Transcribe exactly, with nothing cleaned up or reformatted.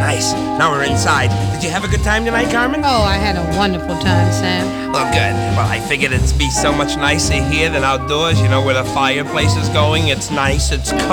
Nice. Now we're inside. Did you have a good time tonight, Carmen? Oh, I had a wonderful time, Sam. Well, good. Well, I figured it'd be so much nicer here than outdoors, you know, where the fireplace is going. It's nice, it's cozy.